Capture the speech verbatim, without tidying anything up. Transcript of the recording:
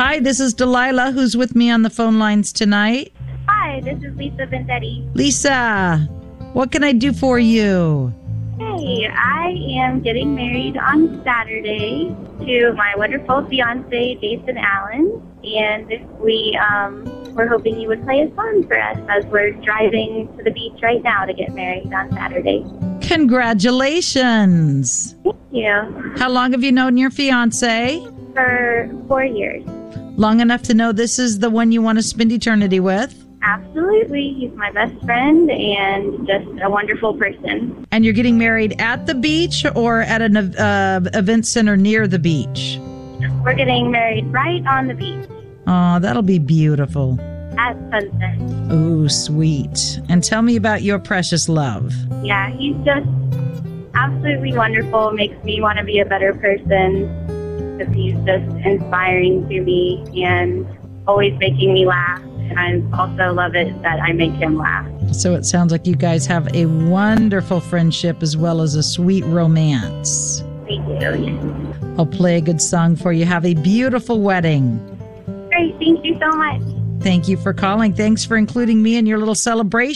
Hi, this is Delilah, who's with me on the phone lines tonight. Hi, this is Lisa Vendetti. Lisa, what can I do for you? Hey, I am getting married on Saturday to my wonderful fiance, Jason Allen, and we um, we're hoping you would play a song for us as we're driving to the beach right now to get married on Saturday. Congratulations. Thank you. How long have you known your fiance? For four years. Long enough to know this is the one you want to spend eternity with? Absolutely. He's my best friend and just a wonderful person. And you're getting married at the beach or at an uh, event center near the beach? We're getting married right on the beach. Oh, that'll be beautiful. At sunset. Oh, sweet. And tell me about your precious love. Yeah, he's just absolutely wonderful. Makes me want to be a better person because he's just inspiring to me and always making me laugh. And I also love it that I make him laugh. So it sounds like you guys have a wonderful friendship as well as a sweet romance. We do. I'll play a good song for you. Have a beautiful wedding. Great. Thank you so much. Thank you for calling. Thanks for including me in your little celebration.